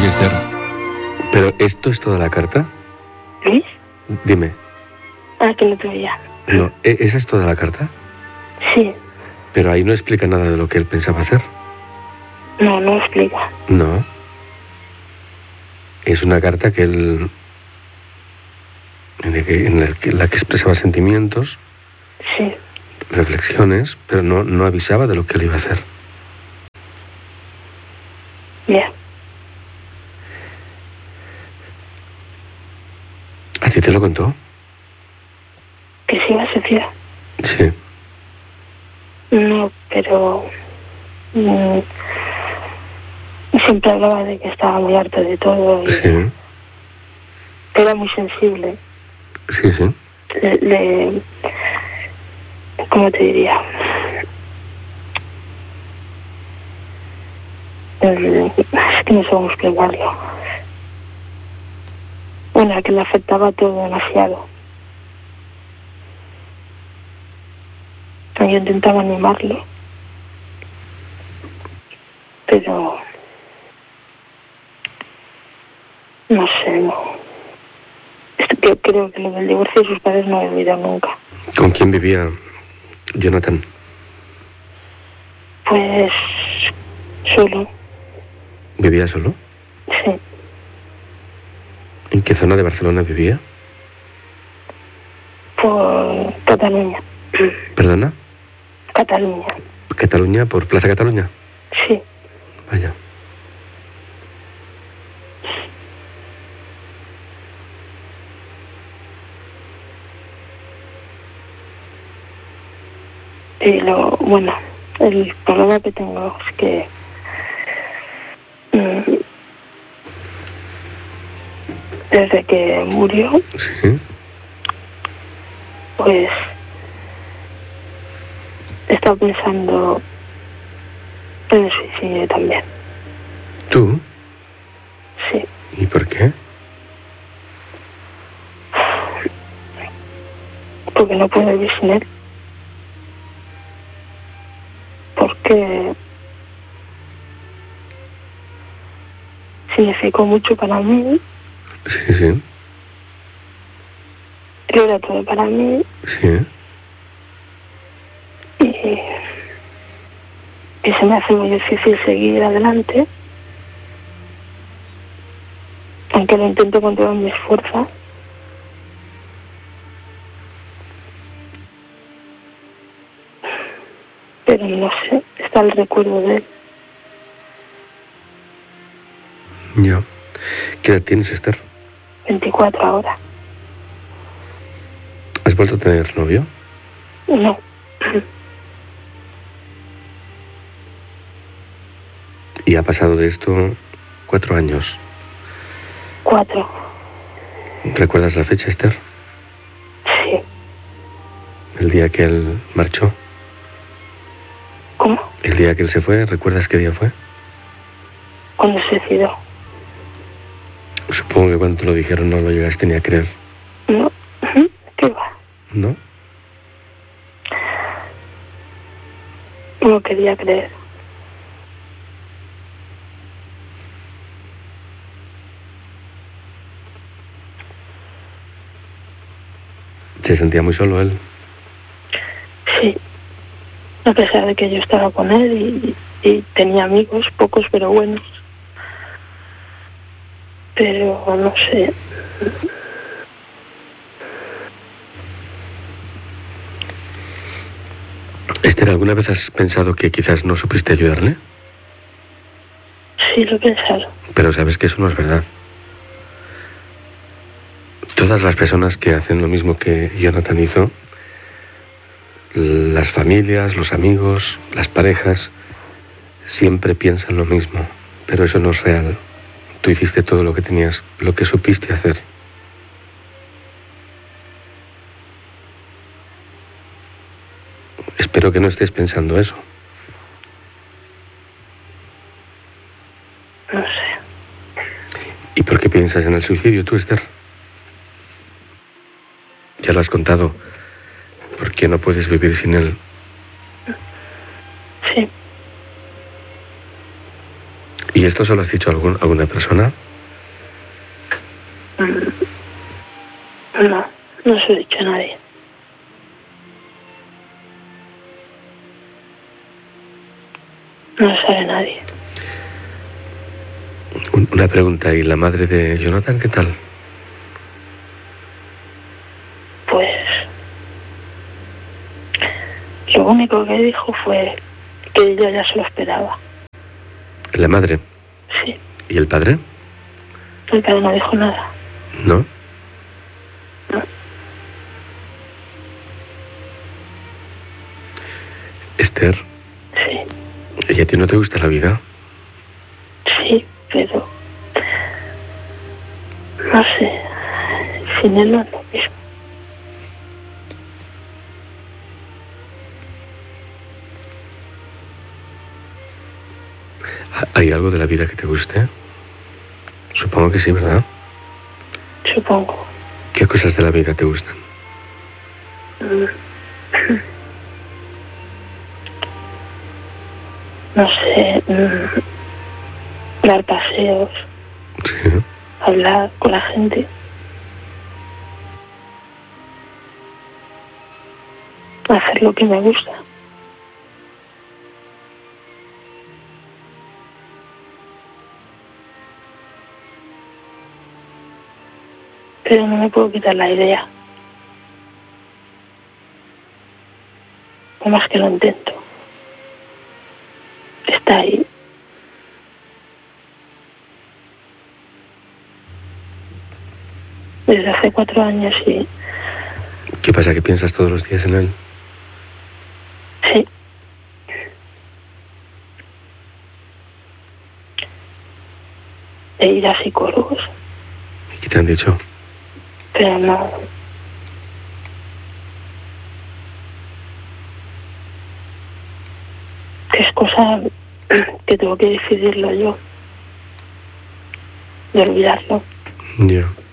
Oye, Esther. ¿Pero esto es toda la carta? ¿Luis? Dime. Ah, que no te veía. No, ¿esa es toda la carta? Sí. Pero ahí no explica nada de lo que él pensaba hacer. No, no explica. No. Es una carta que él... en la que expresaba sentimientos, Sí. reflexiones, pero no avisaba de lo que él iba a hacer. Ya. ¿A ti te lo contó? Que se iba a suicidar. Sí. No, pero... siempre hablaba de que estaba muy harto de todo y Sí. era muy sensible. Sí, sí. ¿Cómo te diría? Es que no sé cómo explicarlo. Bueno, que le afectaba todo demasiado. Yo intentaba animarlo, pero no sé, no. Yo creo que lo del divorcio de sus padres no lo he olvidado nunca. ¿Con quién vivía Jonathan? Pues solo, ¿Vivía solo? sí. ¿En qué zona de Barcelona vivía? Por Cataluña. ¿Perdona? Cataluña, ¿Cataluña? ¿Por Plaza Cataluña? sí. Vaya. Y bueno, el problema que tengo es que desde que murió, Sí. pues he estado pensando en el suicidio también. ¿Tú? Sí, ¿Y por qué? porque no puedo vivir sin él. Porque significó mucho para mí, Sí, sí. lo era todo para mí Sí. y se me hace muy difícil seguir adelante, aunque lo intento con todas mis fuerzas. Pero no sé, está el recuerdo de él. Ya. ¿Qué edad tienes, Esther? 24 ahora. ¿Has vuelto a tener novio? No, Y ha pasado de esto 4 años. 4. ¿Recuerdas la fecha, Esther? Sí. El día que él marchó. ¿Cómo? El día que él se fue, ¿recuerdas qué día fue? Cuando se suicidó. Supongo que cuando te lo dijeron no lo llegaste ni a creer. No, ¿qué va? ¿No? No quería creer. Se sentía muy solo él. Sí. A pesar de que yo estaba con él y tenía amigos, pocos pero buenos. Pero no sé. Esther, ¿alguna vez has pensado que quizás no supiste ayudarle? Sí, lo he pensado. Pero sabes que eso no es verdad. Todas las personas que hacen lo mismo que Jonathan hizo, las familias, los amigos, las parejas, siempre piensan lo mismo. Pero eso no es real. Tú hiciste todo lo que tenías, lo que supiste hacer. Espero que no estés pensando eso. No sé. ¿Y por qué piensas en el suicidio tú, Esther? Ya lo has contado. ¿Por qué no puedes vivir sin él? Sí. ¿Y ¿Y esto se lo has dicho a alguna persona? No, no se lo he dicho a nadie. No lo sabe nadie. Una pregunta, ¿y la madre de Jonathan qué tal? Pues lo único que dijo fue que ella ya se lo esperaba. ¿La madre? Sí. ¿Y el padre? El padre no dijo nada. ¿No? No. Esther, Sí, ¿y a ti no te gusta la vida? sí, pero no sé, sin él no es lo mismo. ¿Hay algo de la vida que te guste? Supongo que sí, ¿verdad? Supongo. ¿Qué cosas de la vida te gustan? No sé, dar paseos, Sí. hablar con la gente. Hacer lo que me gusta. Pero no me puedo quitar la idea. Por más que lo intento. Está ahí. Desde hace 4 años y ¿Qué pasa, que piensas todos los días en él? sí. De ir a psicólogos, ¿Y qué te han dicho? pero no. Que es cosa que tengo que decidirlo yo. De olvidarlo. Ya.